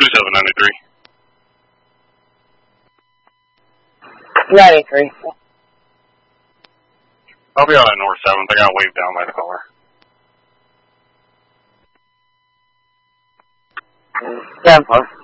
2793. 93. I'll be on at North 7th. I got waved down by the caller. 7-4.